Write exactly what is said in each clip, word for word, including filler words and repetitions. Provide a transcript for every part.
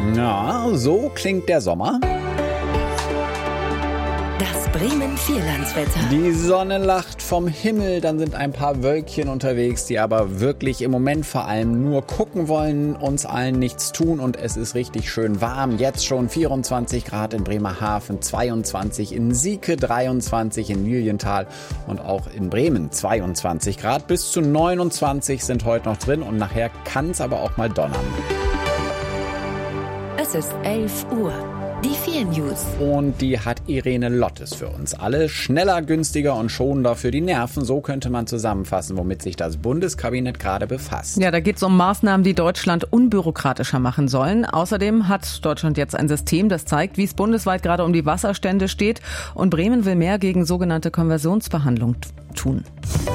Ja, so klingt der Sommer. Das Bremen Vierlandswetter. Die Sonne lacht vom Himmel, dann sind ein paar Wölkchen unterwegs, die aber wirklich im Moment vor allem nur gucken wollen, uns allen nichts tun und es ist richtig schön warm. Jetzt schon vierundzwanzig Grad in Bremerhaven, zweiundzwanzig in Sieke, dreiundzwanzig in Lilienthal und auch in Bremen zweiundzwanzig Grad. Bis zu neunundzwanzig sind heute noch drin und nachher kann es aber auch mal donnern. Es ist elf Uhr. Die vier News. Und die hat Irene Lottes für uns alle. Schneller, günstiger und schonender für die Nerven. So könnte man zusammenfassen, womit sich das Bundeskabinett gerade befasst. Ja, da geht es um Maßnahmen, die Deutschland unbürokratischer machen sollen. Außerdem hat Deutschland jetzt ein System, das zeigt, wie es bundesweit gerade um die Wasserstände steht. Und Bremen will mehr gegen sogenannte Konversionsbehandlung tun.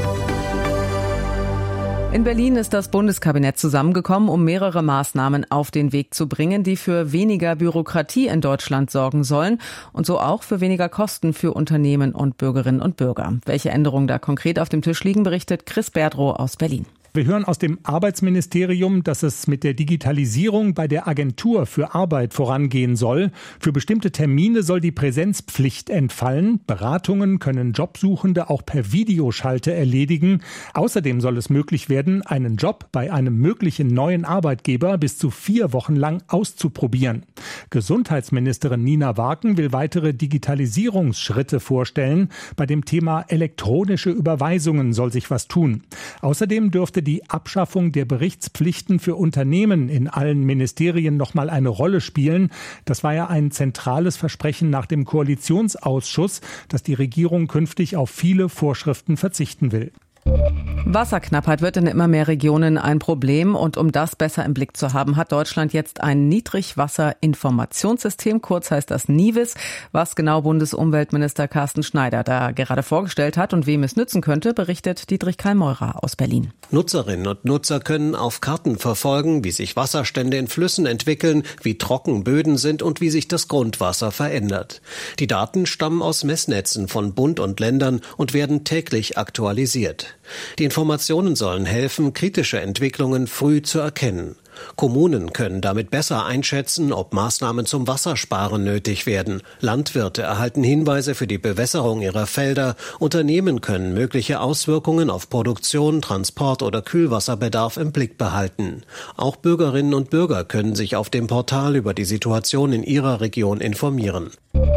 In Berlin ist das Bundeskabinett zusammengekommen, um mehrere Maßnahmen auf den Weg zu bringen, die für weniger Bürokratie in Deutschland sorgen sollen und so auch für weniger Kosten für Unternehmen und Bürgerinnen und Bürger. Welche Änderungen da konkret auf dem Tisch liegen, berichtet Chris Berdrow aus Berlin. Wir hören aus dem Arbeitsministerium, dass es mit der Digitalisierung bei der Agentur für Arbeit vorangehen soll. Für bestimmte Termine soll die Präsenzpflicht entfallen. Beratungen können Jobsuchende auch per Videoschalte erledigen. Außerdem soll es möglich werden, einen Job bei einem möglichen neuen Arbeitgeber bis zu vier Wochen lang auszuprobieren. Gesundheitsministerin Nina Waken will weitere Digitalisierungsschritte vorstellen. Bei dem Thema elektronische Überweisungen soll sich was tun. Außerdem dürfte die Abschaffung der Berichtspflichten für Unternehmen in allen Ministerien noch mal eine Rolle spielen. Das war ja ein zentrales Versprechen nach dem Koalitionsausschuss, dass die Regierung künftig auf viele Vorschriften verzichten will. Wasserknappheit wird in immer mehr Regionen ein Problem und um das besser im Blick zu haben, hat Deutschland jetzt ein Niedrigwasserinformationssystem, kurz heißt das NIWIS, was genau Bundesumweltminister Carsten Schneider da gerade vorgestellt hat und wem es nützen könnte, berichtet Dietrich Karl-Meurer aus Berlin. Nutzerinnen und Nutzer können auf Karten verfolgen, wie sich Wasserstände in Flüssen entwickeln, wie trocken Böden sind und wie sich das Grundwasser verändert. Die Daten stammen aus Messnetzen von Bund und Ländern und werden täglich aktualisiert. Die Informationen sollen helfen, kritische Entwicklungen früh zu erkennen. Kommunen können damit besser einschätzen, ob Maßnahmen zum Wassersparen nötig werden. Landwirte erhalten Hinweise für die Bewässerung ihrer Felder. Unternehmen können mögliche Auswirkungen auf Produktion, Transport oder Kühlwasserbedarf im Blick behalten. Auch Bürgerinnen und Bürger können sich auf dem Portal über die Situation in ihrer Region informieren.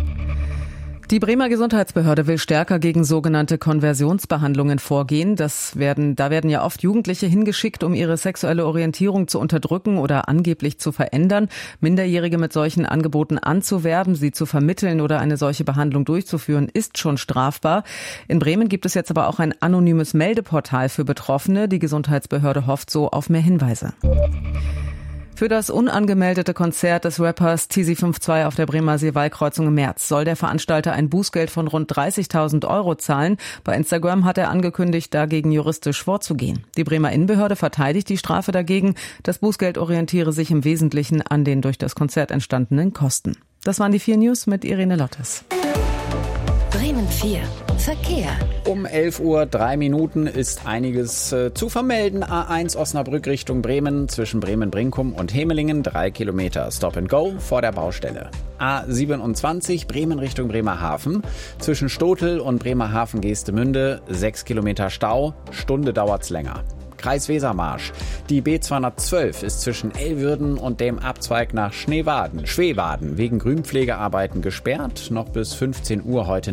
Die Bremer Gesundheitsbehörde will stärker gegen sogenannte Konversionsbehandlungen vorgehen. Das werden, da werden ja oft Jugendliche hingeschickt, um ihre sexuelle Orientierung zu unterdrücken oder angeblich zu verändern. Minderjährige mit solchen Angeboten anzuwerben, sie zu vermitteln oder eine solche Behandlung durchzuführen, ist schon strafbar. In Bremen gibt es jetzt aber auch ein anonymes Meldeportal für Betroffene. Die Gesundheitsbehörde hofft so auf mehr Hinweise. Für das unangemeldete Konzert des Rappers T Z zweiundfünfzig auf der Bremer Seewaldkreuzung im März soll der Veranstalter ein Bußgeld von rund dreißigtausend Euro zahlen. Bei Instagram hat er angekündigt, dagegen juristisch vorzugehen. Die Bremer Innenbehörde verteidigt die Strafe dagegen. Das Bußgeld orientiere sich im Wesentlichen an den durch das Konzert entstandenen Kosten. Das waren die vier News mit Irene Lottes. Bremen vier. Verkehr. Um elf Uhr drei Minuten ist einiges äh, zu vermelden. A eins Osnabrück Richtung Bremen zwischen Bremen-Brinkum und Hemelingen drei Kilometer Stop and Go vor der Baustelle. A siebenundzwanzig Bremen Richtung Bremerhaven zwischen Stotel und Bremerhaven-Geestemünde sechs Kilometer Stau. Stunde dauert's länger. Kreis Wesermarsch. Die B zweihundertzwölf ist zwischen Elwürden und dem Abzweig nach Schneewaden, Schweewaden wegen Grünpflegearbeiten gesperrt. Noch bis fünfzehn Uhr heute